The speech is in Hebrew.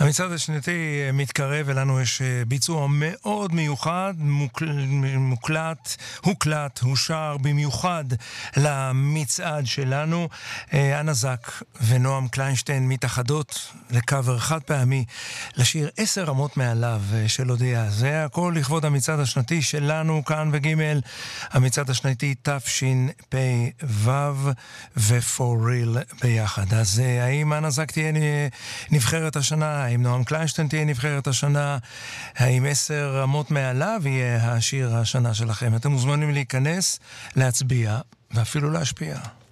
המצעד השנתי מתקרב, ולנו יש ביצוע מאוד מיוחד, הוקלט, הושר במיוחד למצעד שלנו. אנה זק ונועם קליינשטיין מתאחדות לקאבר חד פעמי לשיר 10 רמות מעליו של הודיעה. זה הכל לכבוד המצעד השנתי שלנו כאן בגימל, המצעד השנתי תשפ"ו ו-for real ביחד. אז האם אנה זק תהיה נבחרת השנה? האם נועם קליינשטיין תהיה נבחרת השנה? האם 10 רמות מעליו יהיה השיר השנה שלכם? אתם מוזמנים להיכנס, להצביע ואפילו להשפיע.